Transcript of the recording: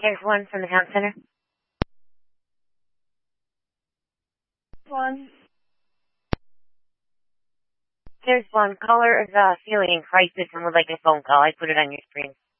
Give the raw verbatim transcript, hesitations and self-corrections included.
There's one from the town center. One. There's one. Caller is uh, feeling in crisis and would like a phone call. I put it on your screen.